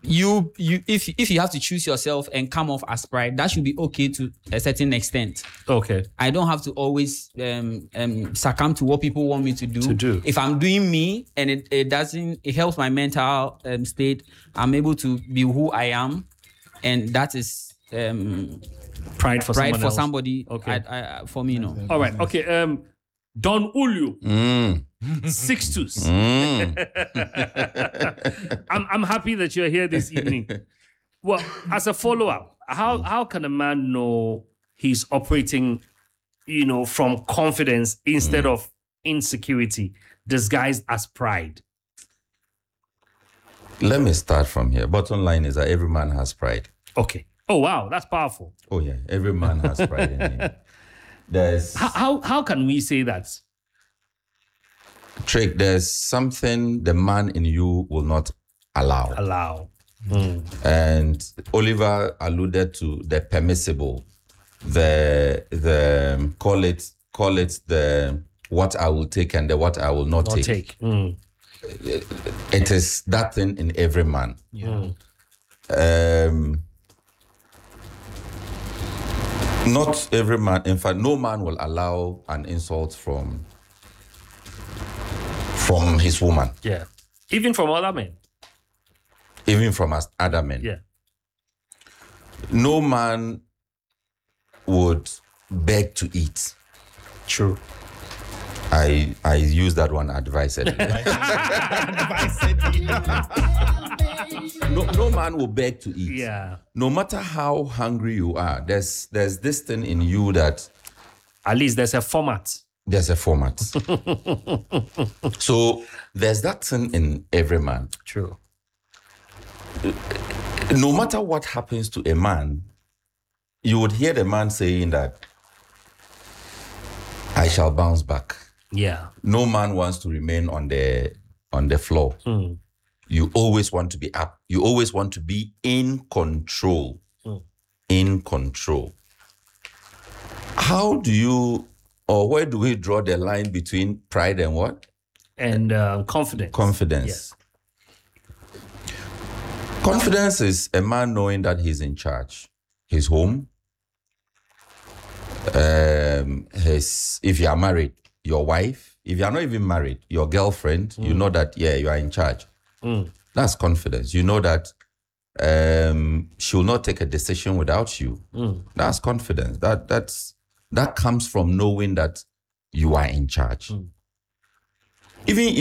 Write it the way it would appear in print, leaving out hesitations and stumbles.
if you have to choose yourself and come off as pride, that should be okay to a certain extent. Okay. I don't have to always succumb to what people want me to do. If I'm doing me and it helps my mental state, I'm able to be who I am, and that is pride for somebody. Okay. For me, no. All right. Okay. Don Julio. Sixtus. I'm happy that you're here this evening. Well, as a follow-up, how can a man know he's operating, from confidence instead of insecurity, disguised as pride? Let me start from here. Bottom line is that every man has pride. Okay. Oh wow, that's powerful. Oh yeah, every man has pride in him. There's how can we say that? Trick, there's something the man in you will not allow. And Oliver alluded to the permissible, the call it the what I will take and the what I will not take. It is that thing in every man. Not every man, in fact, no man will allow an insult from his woman. Yeah. Even from other men. Even from other men. Yeah. No man would beg to eat. True. I use that one advisedly. No man will beg to eat. Yeah. No matter how hungry you are, there's this thing in you that at least there's a format. There's a format. So there's that thing in every man. True. No matter what happens to a man, you would hear the man saying that I shall bounce back. Yeah. No man wants to remain on the floor. You always want to be up. You always want to be in control. In control. How do you, or where do we draw the line between pride and what? And confidence. Confidence. Yes. Confidence is a man knowing that he's in charge. His home. If you are married, your wife. If you are not even married, your girlfriend, you know that, you are in charge. That's confidence. You know that she will not take a decision without you. That's confidence. That comes from knowing that you are in charge. Even